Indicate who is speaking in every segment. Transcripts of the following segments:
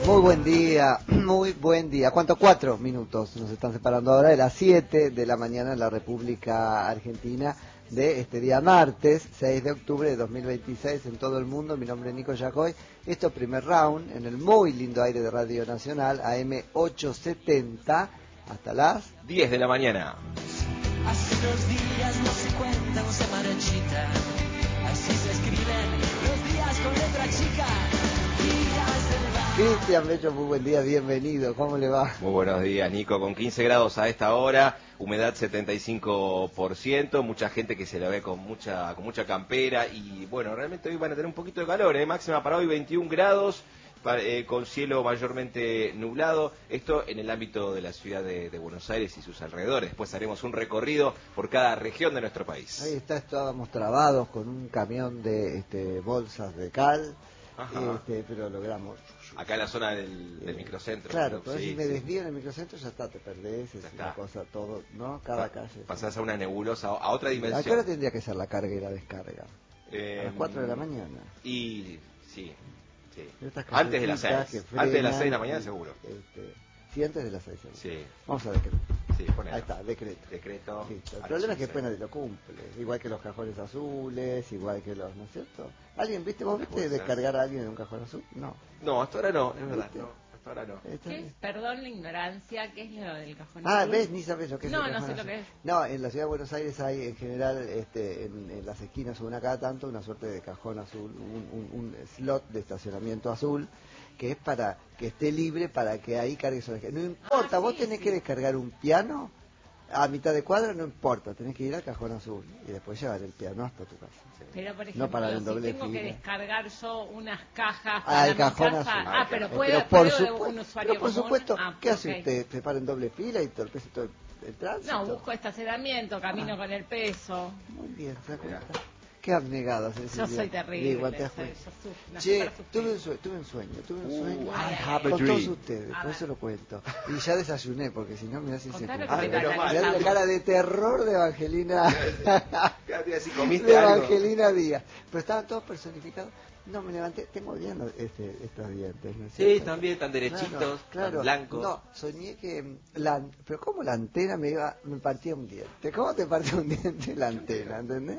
Speaker 1: Muy buen día, muy buen día. ¿Cuánto? 4 minutos nos están separando ahora de las 7 de la mañana en la República Argentina de este día martes, 6 de octubre de 2026 en todo el mundo. Mi nombre es Nico Yacoy. Esto es Primer Round en el muy lindo aire de Radio Nacional, AM 870, hasta las
Speaker 2: 10 de la mañana.
Speaker 3: Así los días no se cuentan, se marchitan. Así se escriben los días con letra chica.
Speaker 1: Cristian Bello, muy buen día, bienvenido, ¿cómo le va?
Speaker 2: Muy buenos días, Nico, con 15 grados a esta hora, humedad 75%, mucha gente que se la ve con mucha campera y bueno, realmente hoy van a tener un poquito de calor, máxima para hoy 21 grados, con cielo mayormente nublado, esto en el ámbito de la ciudad de Buenos Aires y sus alrededores. Después haremos un recorrido por cada región de nuestro país.
Speaker 1: Ahí estábamos trabados con un camión de bolsas de cal, pero logramos.
Speaker 2: Acá en la zona del microcentro.
Speaker 1: Claro, pero
Speaker 2: sí,
Speaker 1: si me desvío en el microcentro ya está, te perdés, es una cosa todo, ¿no? Cada calle.
Speaker 2: Pasás a una nebulosa, a otra dimensión.
Speaker 1: ¿A qué hora tendría que ser la carga y la descarga? A las 4 de la mañana.
Speaker 2: Y sí.
Speaker 1: Antes
Speaker 2: de las 6. Antes de las 6 de la mañana seguro.
Speaker 1: Sí, antes de las 6 seguro.
Speaker 2: Sí.
Speaker 1: Vamos a decreto.
Speaker 2: Sí,
Speaker 1: ahí está, decreto.
Speaker 2: Listo.
Speaker 1: El problema es que después nadie lo cumple. Igual que los cajones azules, igual que los, ¿no es cierto? ¿Vos viste descargar a alguien en un cajón azul? No.
Speaker 2: No, hasta ahora no, es verdad. No, hasta ahora no.
Speaker 4: ¿Qué es? Perdón la ignorancia, ¿qué es lo del cajón azul?
Speaker 1: ¿Ves? Ni sabes lo que es el cajón azul.
Speaker 4: No sé lo que es.
Speaker 1: No, en la ciudad de Buenos Aires hay en general en las esquinas o una cada tanto una suerte de cajón azul, un slot de estacionamiento azul que es para que esté libre para que ahí cargues. No importa, vos tenés que descargar un piano a mitad de cuadra, no importa, tenés que ir al cajón azul y después llevar el piano hasta tu casa.
Speaker 4: Pero por ejemplo,
Speaker 1: no para el doble
Speaker 4: si tengo
Speaker 1: fila.
Speaker 4: que descargar yo unas cajas para
Speaker 1: el cajón
Speaker 4: mi casa,
Speaker 1: azul.
Speaker 4: pero
Speaker 1: un usuario
Speaker 4: común.
Speaker 1: Por supuesto, ¿qué hace
Speaker 4: okay.
Speaker 1: usted? ¿Se para en doble fila y entorpece todo el tránsito?
Speaker 4: No, busco estacionamiento, camino con el peso.
Speaker 1: Muy bien, ¿se da cuenta? Qué abnegado,
Speaker 4: Yo soy terrible.
Speaker 1: Che, tuve un sueño con todos ustedes, por eso lo cuento. Y ya desayuné, porque si no, mirá si se
Speaker 4: mirá
Speaker 1: la cara de terror de Evangelina.
Speaker 2: ¿Comiste
Speaker 1: de
Speaker 2: Evangelina
Speaker 1: Díaz. Pero estaban todos personificados. No, me levanté, tengo bien estos dientes, ¿no es
Speaker 2: cierto? Sí, también tan derechitos,
Speaker 1: claro,
Speaker 2: tan blancos.
Speaker 1: No, soñé que pero ¿cómo la antena me partía un diente? ¿Cómo te partía un diente la antena? ¿Entendés?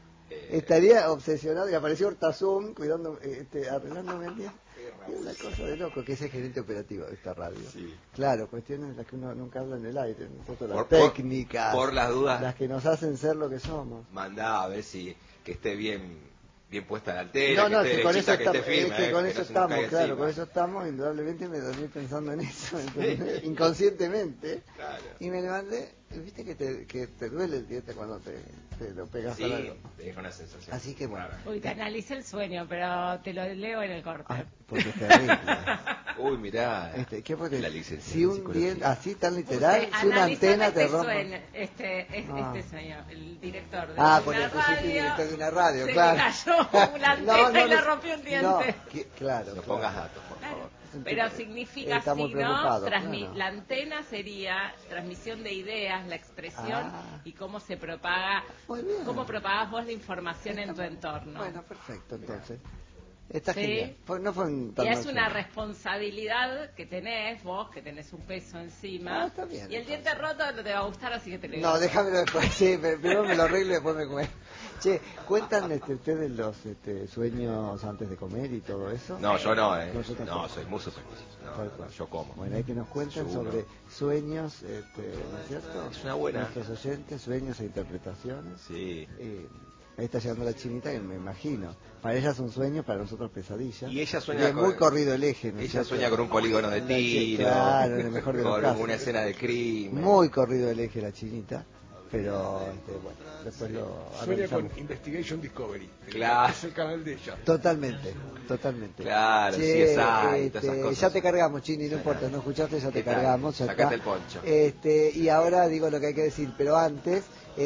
Speaker 1: Estaría obsesionado y apareció Hortazún cuidando, arreglándome el diente. Es una cosa de loco, que es el gerente operativo de esta radio.
Speaker 2: Sí.
Speaker 1: Claro, cuestiones de las que uno nunca habla en el aire, nosotros las técnicas,
Speaker 2: por las dudas,
Speaker 1: las que nos hacen ser lo que somos.
Speaker 2: Mandá a ver si que esté bien puesta la antena,
Speaker 1: no,
Speaker 2: que esté
Speaker 1: con
Speaker 2: derechita,
Speaker 1: eso
Speaker 2: que esté firme,
Speaker 1: con eso estamos, claro,
Speaker 2: encima.
Speaker 1: con eso estamos, indudablemente me dormí pensando en eso, ¿entendés? Inconscientemente, claro. Y me levanté, viste que te duele el diente cuando te lo pegas al algo.
Speaker 2: Te deja una sensación.
Speaker 1: Así que bueno.
Speaker 4: Uy, te analicé el sueño, pero te lo leo en el corte.
Speaker 1: Porque es terrible.
Speaker 2: Uy, mirá.
Speaker 1: ¿Qué puede?
Speaker 2: La licenciada
Speaker 1: Si un diente así tan literal, si una antena te rompe.
Speaker 4: Este señor, el director de
Speaker 1: porque
Speaker 4: una
Speaker 1: pusiste
Speaker 4: radio,
Speaker 1: director de una radio,
Speaker 4: se
Speaker 1: claro.
Speaker 4: le cayó una antena y le rompió un diente.
Speaker 1: Claro.
Speaker 2: No pongas datos, por favor.
Speaker 4: Pero significa así, ¿no?
Speaker 1: Claro.
Speaker 4: La antena sería transmisión de ideas, la expresión y cómo se propaga, cómo propagás vos la información en tu entorno.
Speaker 1: Bueno, perfecto, entonces. Está
Speaker 4: ¿sí?
Speaker 1: Genial. No fue
Speaker 4: y es una responsabilidad que tenés vos, que tenés un peso encima.
Speaker 1: Está bien,
Speaker 4: y el diente roto no te va a gustar, así que te lo digo.
Speaker 1: No, déjamelo después, sí, primero me lo arreglo y después me cuento. Che, ¿cuentan ustedes los sueños antes de comer y todo eso?
Speaker 2: No, yo no,
Speaker 1: No,
Speaker 2: soy muy supersticioso. No, yo como.
Speaker 1: Bueno, hay que nos cuenten sobre sueños, ¿no es cierto?
Speaker 2: Es una buena.
Speaker 1: Nuestros oyentes, sueños e interpretaciones.
Speaker 2: Sí.
Speaker 1: Ahí está llegando la chinita, que me imagino. Para ella es un sueño, para nosotros pesadilla.
Speaker 2: Y ella sueña
Speaker 1: muy corrido el eje, ¿no?
Speaker 2: Ella sueña con un polígono de tiro.
Speaker 1: Claro, en el mejor de los casos.
Speaker 2: Con una escena de crimen.
Speaker 1: Muy corrido el eje la chinita. Pero, bueno, después lo
Speaker 5: sueña con Investigation Discovery.
Speaker 2: Claro.
Speaker 5: Es el canal de ella.
Speaker 1: Totalmente.
Speaker 2: Claro,
Speaker 1: che,
Speaker 2: sí, todas esas cosas.
Speaker 1: Ya te cargamos, Chini, no importa, no escuchaste, ya te cargamos.
Speaker 2: Sacate el poncho.
Speaker 1: Y ahora digo lo que hay que decir, pero antes,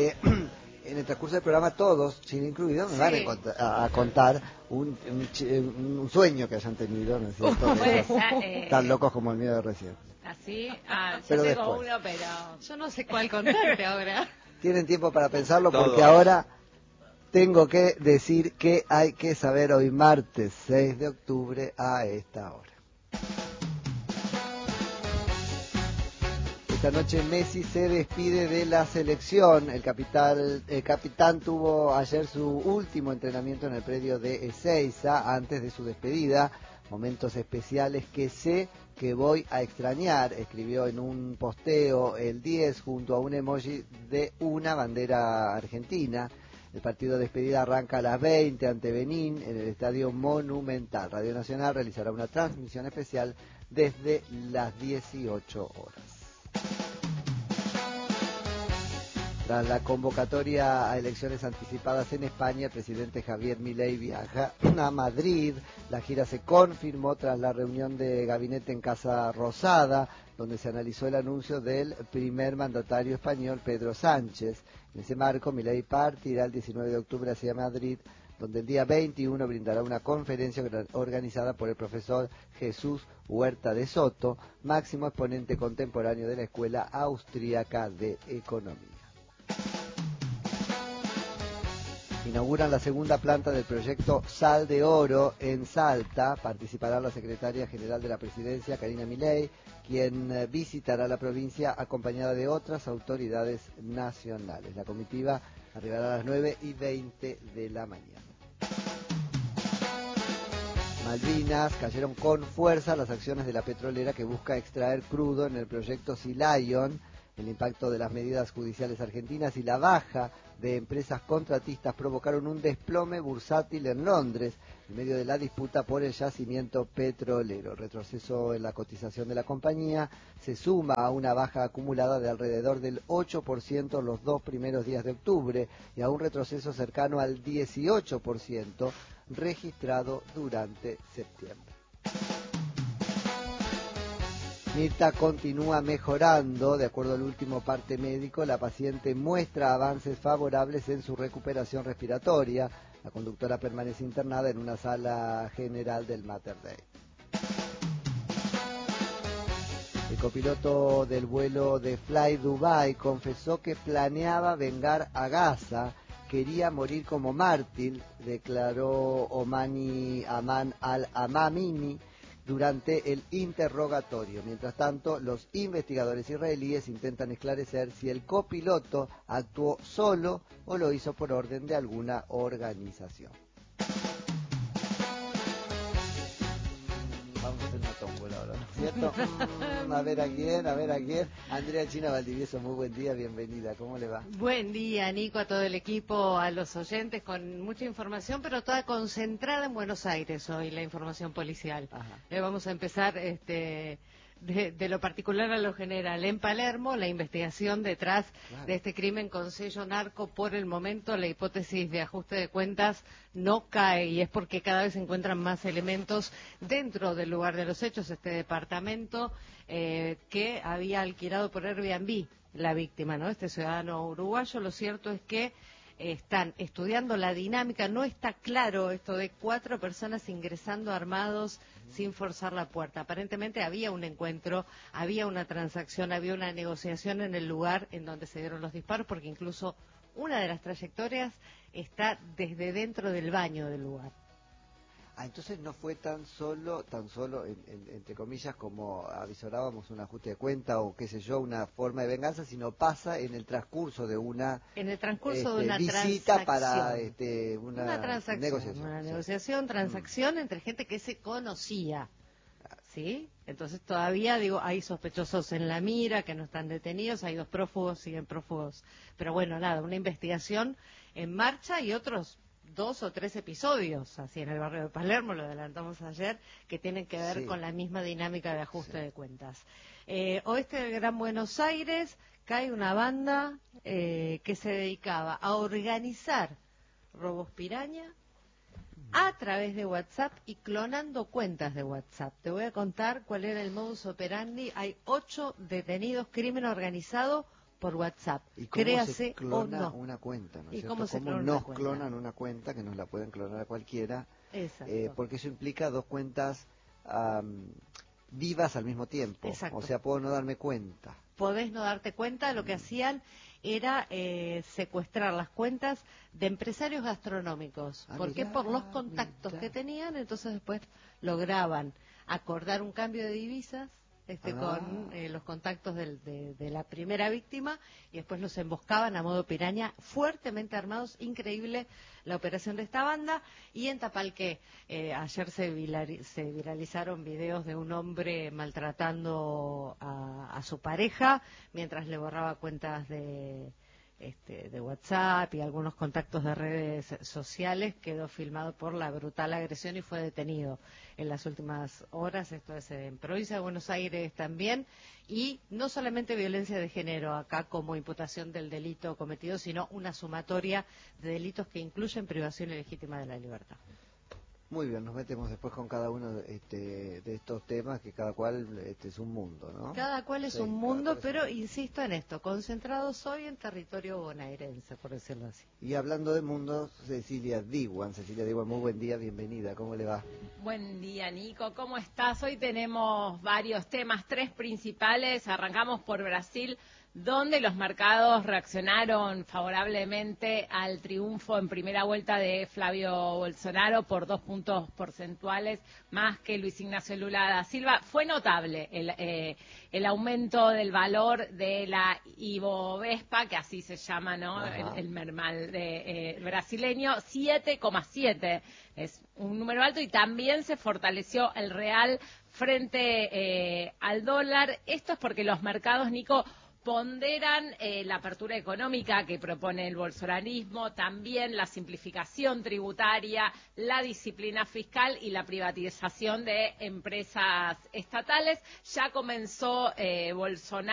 Speaker 1: en el transcurso del programa todos, Chini incluido, me van a contar un sueño que hayan tenido, ¿no es cierto? Tan locos como el mío de recién.
Speaker 4: ¿Así? Yo
Speaker 1: pero
Speaker 4: tengo
Speaker 1: después.
Speaker 4: uno, pero yo no sé cuál contarte ahora.
Speaker 1: Tienen tiempo para pensarlo porque ahora tengo que decir que hay que saber hoy martes 6 de octubre a esta hora. Esta noche Messi se despide de la selección. El capitán tuvo ayer su último entrenamiento en el predio de Ezeiza antes de su despedida. Momentos especiales que sé que voy a extrañar, escribió en un posteo el 10 junto a un emoji de una bandera argentina. El partido de despedida arranca a las 20 ante Benín en el Estadio Monumental. Radio Nacional realizará una transmisión especial desde las 18 horas. Tras la convocatoria a elecciones anticipadas en España, el presidente Javier Milei viaja a Madrid. La gira se confirmó tras la reunión de gabinete en Casa Rosada, donde se analizó el anuncio del primer mandatario español, Pedro Sánchez. En ese marco, Milei partirá el 19 de octubre hacia Madrid, donde el día 21 brindará una conferencia organizada por el profesor Jesús Huerta de Soto, máximo exponente contemporáneo de la Escuela Austríaca de Economía. Inauguran la segunda planta del proyecto Sal de Oro en Salta. Participará la secretaria general de la presidencia, Karina Milei, quien visitará la provincia acompañada de otras autoridades nacionales. La comitiva arribará a las 9:20 de la mañana. Malvinas, cayeron con fuerza las acciones de la petrolera que busca extraer crudo en el proyecto Sea Lion. El impacto de las medidas judiciales argentinas y la baja de empresas contratistas provocaron un desplome bursátil en Londres en medio de la disputa por el yacimiento petrolero. El retroceso en la cotización de la compañía se suma a una baja acumulada de alrededor del 8% en los 2 primeros días de octubre y a un retroceso cercano al 18% registrado durante septiembre. Mirta continúa mejorando. De acuerdo al último parte médico, la paciente muestra avances favorables en su recuperación respiratoria. La conductora permanece internada en una sala general del Mater Dei. El copiloto del vuelo de Fly Dubai confesó que planeaba vengar a Gaza. Quería morir como mártir, declaró Omani Aman al-Amamini durante el interrogatorio. Mientras tanto, los investigadores israelíes intentan esclarecer si el copiloto actuó solo o lo hizo por orden de alguna organización. Vamos a hacer una tómbola ahora, ¿no es cierto? A ver a quién. Andrea China Valdivieso, muy buen día, bienvenida. ¿Cómo le va?
Speaker 6: Buen día, Nico, a todo el equipo, a los oyentes, con mucha información, pero toda concentrada en Buenos Aires hoy, la información policial. Vamos a empezar de lo particular a lo general. En Palermo, la investigación detrás de este crimen con sello narco, por el momento la hipótesis de ajuste de cuentas no cae, y es porque cada vez se encuentran más elementos dentro del lugar de los hechos. Este departamento que había alquilado por Airbnb la víctima, ¿no? Este ciudadano uruguayo. Lo cierto es que están estudiando la dinámica. No está claro esto de 4 personas ingresando armados sin forzar la puerta. Aparentemente había un encuentro, había una transacción, había una negociación en el lugar en donde se dieron los disparos, porque incluso una de las trayectorias está desde dentro del baño del lugar.
Speaker 1: Entonces no fue tan solo, entre comillas, como avisorábamos, un ajuste de cuenta o qué sé yo, una forma de venganza, sino pasa en el transcurso de una visita para una
Speaker 6: transacción,
Speaker 1: negociación.
Speaker 6: Una negociación, transacción entre gente que se conocía. ¿Sí? Entonces todavía, hay sospechosos en la mira que no están detenidos, hay 2 prófugos, siguen prófugos. Pero bueno, nada, una investigación en marcha y otros 2 o 3 episodios, así en el barrio de Palermo, lo adelantamos ayer, que tienen que ver con la misma dinámica de ajuste de cuentas. Oeste del Gran Buenos Aires, cae una banda que se dedicaba a organizar robos piraña a través de WhatsApp y clonando cuentas de WhatsApp. Te voy a contar cuál era el modus operandi. Hay 8 detenidos, crimen organizado por WhatsApp.
Speaker 1: ¿Y cómo
Speaker 6: Créase
Speaker 1: se clona
Speaker 6: o no.
Speaker 1: una cuenta? ¿No es
Speaker 6: ¿Y
Speaker 1: cierto?
Speaker 6: cómo se clona
Speaker 1: nos
Speaker 6: una cuenta?
Speaker 1: clonan una cuenta, que nos la pueden clonar a cualquiera?
Speaker 6: Exacto.
Speaker 1: Porque eso implica 2 cuentas vivas al mismo tiempo.
Speaker 6: Exacto.
Speaker 1: O sea, puedo no darme cuenta.
Speaker 6: Podés no darte cuenta. Lo que hacían era secuestrar las cuentas de empresarios gastronómicos. ¿Por qué? Por los contactos que tenían. Entonces después lograban acordar un cambio de divisas con los contactos de la primera víctima, y después los emboscaban a modo piraña, fuertemente armados. Increíble la operación de esta banda. Y en Tapalqué, ayer se viralizaron videos de un hombre maltratando a su pareja mientras le borraba cuentas de WhatsApp y algunos contactos de redes sociales. Quedó filmado por la brutal agresión y fue detenido en las últimas horas. Esto es en provincia de Buenos Aires también. Y no solamente violencia de género acá como imputación del delito cometido, sino una sumatoria de delitos que incluyen privación ilegítima de la libertad.
Speaker 1: Muy bien, nos metemos después con cada uno de estos temas, que cada cual es un mundo, ¿no?
Speaker 6: Cada cual es un mundo, pero insisto en esto, concentrados hoy en territorio bonaerense, por decirlo así.
Speaker 1: Y hablando de mundos, Cecilia Diwan, muy buen día, bienvenida, ¿cómo le va?
Speaker 4: Buen día, Nico, ¿cómo estás? Hoy tenemos varios temas, 3 principales. Arrancamos por Brasil, donde los mercados reaccionaron favorablemente al triunfo en primera vuelta de Flavio Bolsonaro por 2 puntos porcentuales más que Luis Ignacio Lula da Silva. Fue notable el aumento del valor de la Ibovespa, que así se llama, ¿no? El mermal brasileño, 7,7. Es un número alto, y también se fortaleció el real frente al dólar. Esto es porque los mercados, Nico, ponderan la apertura económica que propone el bolsonarismo, también la simplificación tributaria, la disciplina fiscal y la privatización de empresas estatales. Ya comenzó Bolsonaro